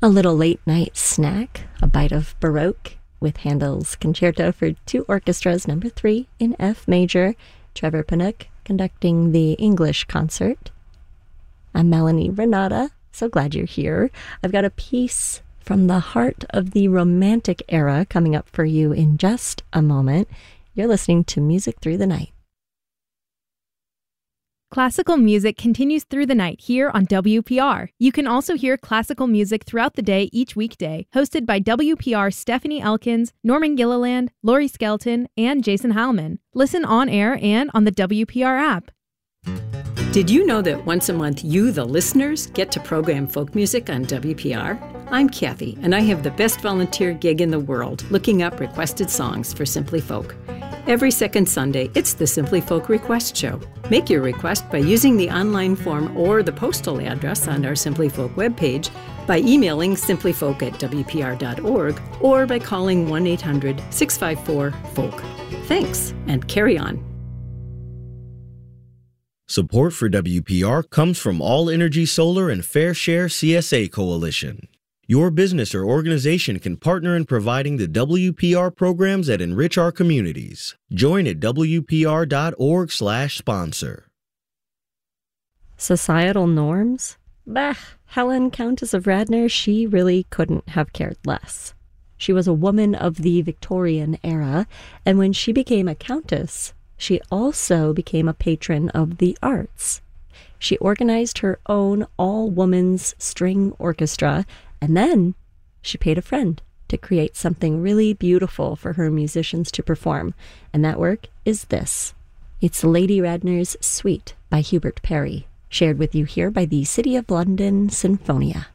A little late-night snack, a bite of Baroque with Handel's Concerto for Two Orchestras, number 3 in F major. Trevor Panook conducting the English concert. I'm Melanie Renata. So glad you're here. I've got a piece from the heart of the Romantic era coming up for you in just a moment. You're listening to Music Through the Night. Classical music continues through the night here on WPR. You can also hear classical music throughout the day each weekday, hosted by WPR Stephanie Elkins, Norman Gilliland, Laurie Skelton, and Jason Heilman. Listen on air and on the WPR app. Did you know that once a month you, the listeners, get to program folk music on WPR? I'm Kathy, and I have the best volunteer gig in the world, looking up requested songs for Simply Folk. Every second Sunday, it's the Simply Folk Request Show. Make your request by using the online form or the postal address on our Simply Folk webpage, by emailing simplyfolk@wpr.org, or by calling 1-800-654-FOLK. Thanks, and carry on. Support for WPR comes from All Energy Solar and Fair Share CSA Coalition. Your business or organization can partner in providing the WPR programs that enrich our communities. Join at WPR.org/sponsor. Societal norms? Bah, Helen, Countess of Radnor, she really couldn't have cared less. She was a woman of the Victorian era, and when she became a countess, she also became a patron of the arts. She organized her own all-women's string orchestra, and then she paid a friend to create something really beautiful for her musicians to perform. And that work is this. It's Lady Radnor's Suite by Hubert Parry, shared with you here by the City of London Sinfonia.